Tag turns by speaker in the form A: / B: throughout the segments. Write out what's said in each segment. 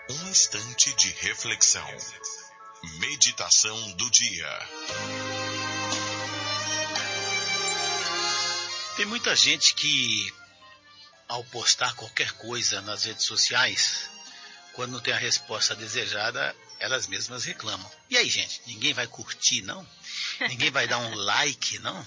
A: Um instante de reflexão. Meditação do dia.
B: Tem muita gente que, ao postar qualquer coisa nas redes sociais, quando não tem a resposta desejada, elas mesmas reclamam. E aí, gente, ninguém vai curtir, não? Ninguém vai dar um like, não?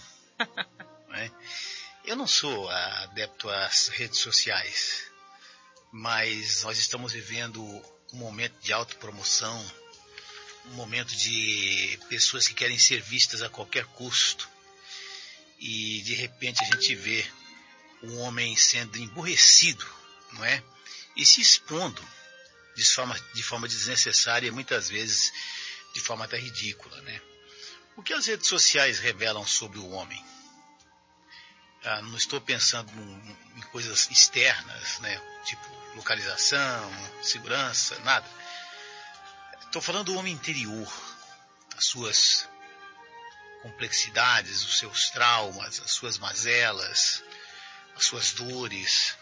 B: Eu não sou adepto às redes sociais, mas nós estamos vivendo um momento de autopromoção, um momento de pessoas que querem ser vistas a qualquer custo. E de repente a gente vê um homem sendo emburrecido, não é? E se expondo de forma desnecessária e muitas vezes de forma até ridícula, né? O que as redes sociais revelam sobre o homem? Não estou pensando em coisas externas, né? Tipo localização, segurança, nada. Estou falando do homem interior, as suas complexidades, os seus traumas, as suas mazelas, as suas dores.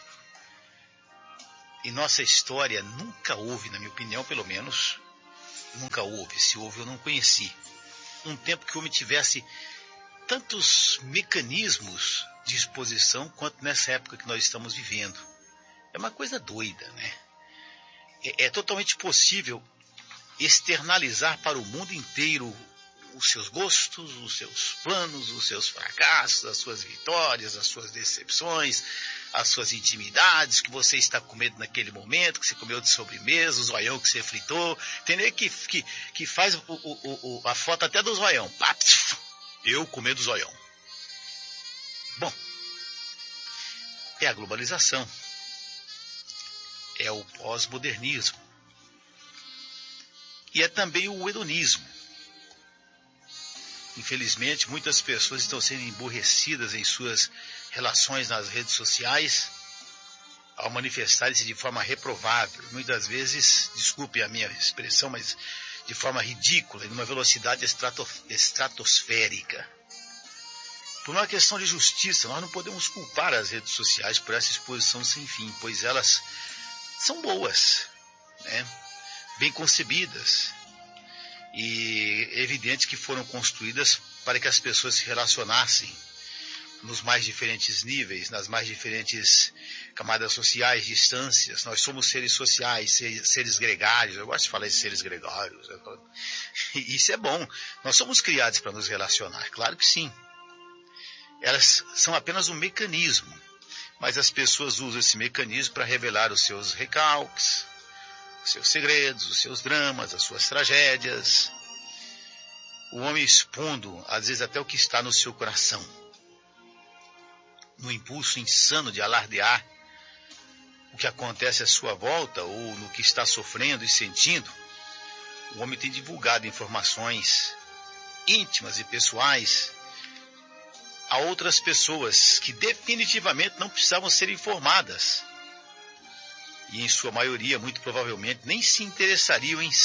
B: Em nossa história nunca houve, na minha opinião pelo menos, nunca houve, se houve eu não conheci, um tempo que o homem tivesse tantos mecanismos de exposição quanto nessa época que nós estamos vivendo. É uma coisa doida, né? É totalmente possível externalizar para o mundo inteiro os seus gostos, os seus planos, os seus fracassos, as suas vitórias, as suas decepções, as suas intimidades, que você está comendo naquele momento, que você comeu de sobremesa, o zoião que você fritou, entendeu? Que faz a foto até do zoião. Eu comendo zoião. Bom, é a globalização. É o pós-modernismo. E é também o hedonismo. Infelizmente, muitas pessoas estão sendo emburrecidas em suas relações nas redes sociais ao manifestarem-se de forma reprovável. Muitas vezes, desculpe a minha expressão, mas de forma ridícula, em uma velocidade estratosférica. Por uma questão de justiça, nós não podemos culpar as redes sociais por essa exposição sem fim, pois elas são boas, né? Bem concebidas. E é evidente que foram construídas para que as pessoas se relacionassem nos mais diferentes níveis, nas mais diferentes camadas sociais, distâncias. Nós somos seres sociais, seres gregários. Eu gosto de falar de seres gregários. E isso é bom. Nós somos criados para nos relacionar, claro que sim. Elas são apenas um mecanismo, mas as pessoas usam esse mecanismo para revelar os seus recalques, os seus segredos, os seus dramas, as suas tragédias. O homem expondo, às vezes, até o que está no seu coração. No impulso insano de alardear o que acontece à sua volta ou no que está sofrendo e sentindo, o homem tem divulgado informações íntimas e pessoais a outras pessoas que definitivamente não precisavam ser informadas. E em sua maioria, muito provavelmente, nem se interessariam em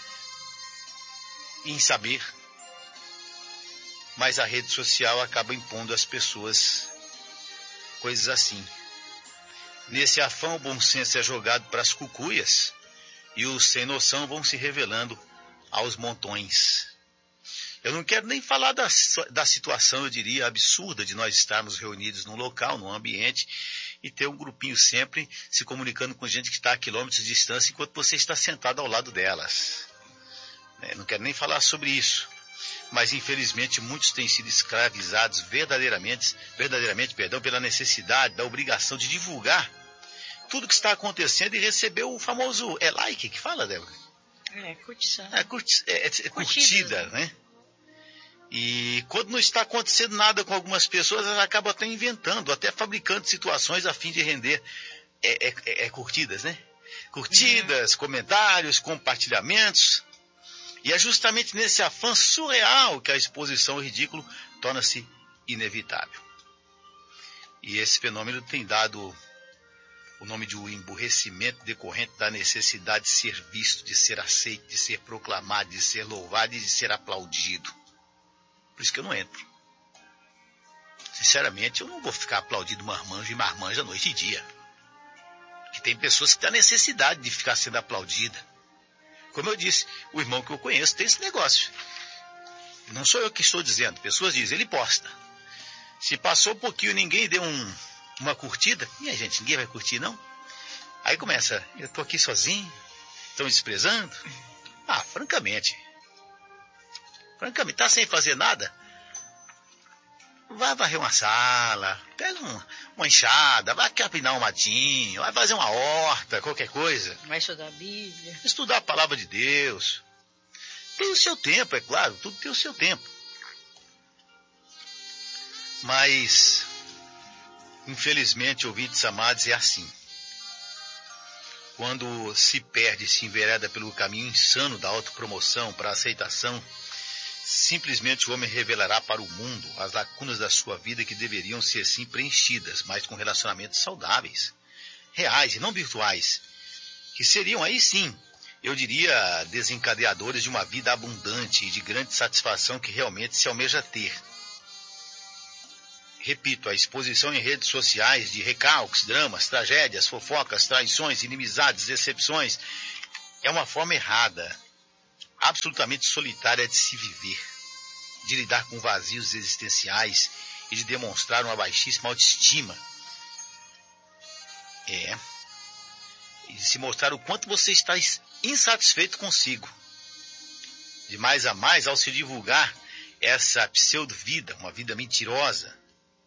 B: saber. Mas a rede social acaba impondo às pessoas coisas assim. Nesse afã, o bom senso é jogado para as cucuias e os sem noção vão se revelando aos montões. Eu não quero nem falar da situação, eu diria, absurda de nós estarmos reunidos num local, num ambiente, e ter um grupinho sempre se comunicando com gente que está a quilômetros de distância enquanto você está sentado ao lado delas. Não quero nem falar sobre isso. Mas, infelizmente, muitos têm sido escravizados verdadeiramente, pela necessidade, da obrigação de divulgar tudo que está acontecendo e receber o famoso like que fala, Débora?
C: Curtição.
B: Curtida, né? E quando não está acontecendo nada com algumas pessoas, elas acabam até inventando, até fabricando situações a fim de render curtidas, né? Curtidas, comentários, compartilhamentos. E é justamente nesse afã surreal que a exposição ao ridículo torna-se inevitável. E esse fenômeno tem dado o nome de um emburrecimento decorrente da necessidade de ser visto, de ser aceito, de ser proclamado, de ser louvado e de ser aplaudido. Por isso que eu não entro. Sinceramente, eu não vou ficar aplaudindo marmanjo e marmanja noite e dia. Que tem pessoas que têm a necessidade de ficar sendo aplaudida. Como eu disse, o irmão que eu conheço tem esse negócio. Não sou eu que estou dizendo, pessoas dizem, ele posta. Se passou um pouquinho e ninguém deu uma curtida, minha gente, ninguém vai curtir não? Aí começa, eu estou aqui sozinho, estão me desprezando? Francamente, tá sem fazer nada? Vai varrer uma sala, pega uma enxada, vai capinar um matinho, vai fazer uma horta, qualquer coisa.
C: Vai estudar a Bíblia.
B: Estudar a palavra de Deus. Tem o seu tempo, é claro, tudo tem o seu tempo. Mas, infelizmente, ouvintes amados, é assim. Quando se perde, se envereda pelo caminho insano da autopromoção para a aceitação, simplesmente o homem revelará para o mundo as lacunas da sua vida que deveriam ser sim preenchidas, mas com relacionamentos saudáveis, reais e não virtuais, que seriam aí sim, eu diria, desencadeadores de uma vida abundante e de grande satisfação que realmente se almeja ter. Repito, a exposição em redes sociais de recalques, dramas, tragédias, fofocas, traições, inimizades, decepções, é uma forma errada, absolutamente solitária de se viver, de lidar com vazios existenciais e de demonstrar uma baixíssima autoestima. E de se mostrar o quanto você está insatisfeito consigo. De mais a mais, ao se divulgar essa pseudo-vida, uma vida mentirosa,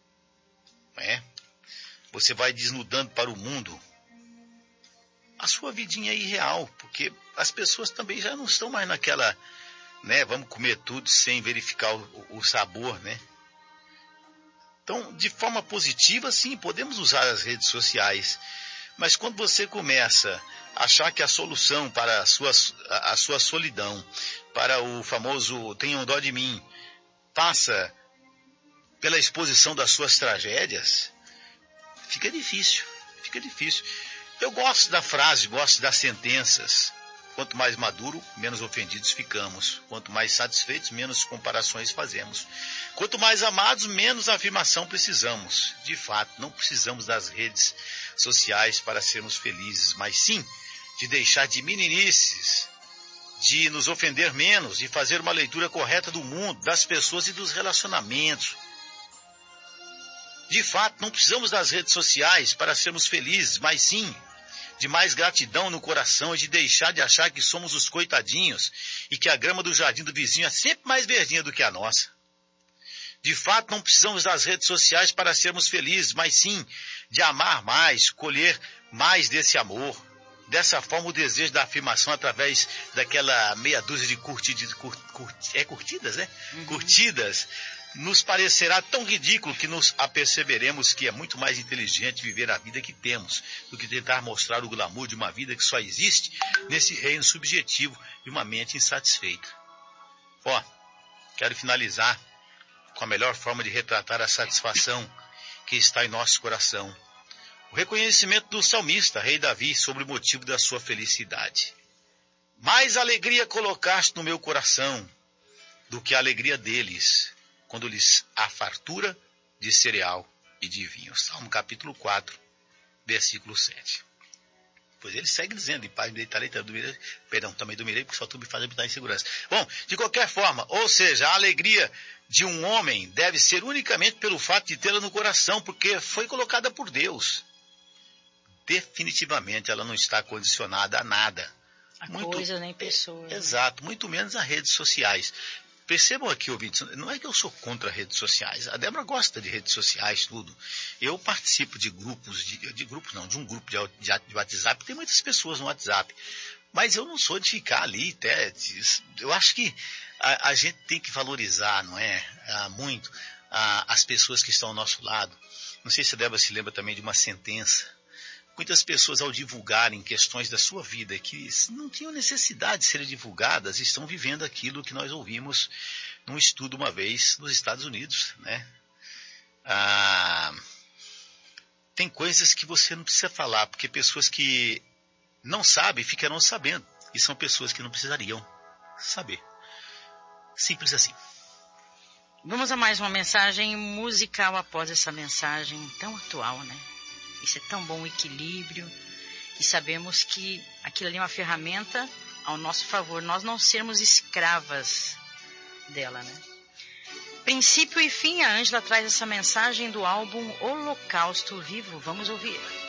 B: você vai desnudando para o mundo a sua vidinha irreal, porque as pessoas também já não estão mais naquela, vamos comer tudo sem verificar o sabor, Então, de forma positiva, sim, podemos usar as redes sociais, mas quando você começa a achar que a solução para a sua solidão, para o famoso tenham dó de mim, passa pela exposição das suas tragédias, fica difícil. Eu gosto da frase, gosto das sentenças. Quanto mais maduro, menos ofendidos ficamos. Quanto mais satisfeitos, menos comparações fazemos. Quanto mais amados, menos afirmação precisamos. De fato, não precisamos das redes sociais para sermos felizes, mas sim de deixar de meninices, de nos ofender menos, de fazer uma leitura correta do mundo, das pessoas e dos relacionamentos. De fato, não precisamos das redes sociais para sermos felizes, mas sim de mais gratidão no coração e de deixar de achar que somos os coitadinhos e que a grama do jardim do vizinho é sempre mais verdinha do que a nossa. De fato, não precisamos das redes sociais para sermos felizes, mas sim de amar mais, colher mais desse amor. Dessa forma, o desejo da afirmação através daquela meia dúzia de curtidas, Curtidas, nos parecerá tão ridículo que nos aperceberemos que é muito mais inteligente viver a vida que temos do que tentar mostrar o glamour de uma vida que só existe nesse reino subjetivo de uma mente insatisfeita. Quero finalizar com a melhor forma de retratar a satisfação que está em nosso coração. O reconhecimento do salmista, rei Davi, sobre o motivo da sua felicidade. Mais alegria colocaste no meu coração do que a alegria deles, quando lhes há fartura de cereal e de vinho. Salmo capítulo 4, versículo 7. Pois ele segue dizendo, em paz me deitarei, também dormirei, porque só tu me faz habitar em segurança. Bom, de qualquer forma, ou seja, a alegria de um homem deve ser unicamente pelo fato de tê-la no coração, porque foi colocada por Deus. Definitivamente ela não está condicionada a nada.
C: Coisa nem pessoa.
B: Exato, muito menos a redes sociais. Percebam aqui, ouvintes, não é que eu sou contra redes sociais. A Débora gosta de redes sociais, tudo. Eu participo de grupos, de um grupo de WhatsApp. Tem muitas pessoas no WhatsApp. Mas eu não sou de ficar ali. Eu acho que a gente tem que valorizar, não é? Muito as pessoas que estão ao nosso lado. Não sei se a Débora se lembra também de uma sentença. Muitas pessoas, ao divulgarem questões da sua vida que não tinham necessidade de serem divulgadas, estão vivendo aquilo que nós ouvimos num estudo uma vez nos Estados Unidos, Tem coisas que você não precisa falar, porque pessoas que não sabem ficarão sabendo, e são pessoas que não precisariam saber. Simples assim.
C: Vamos a mais uma mensagem musical após essa mensagem tão atual, Isso é tão bom, equilíbrio. E sabemos que aquilo ali é uma ferramenta ao nosso favor, nós não sermos escravas dela, né? Princípio e fim, a Ângela traz essa mensagem do álbum Holocausto Vivo. Vamos ouvir.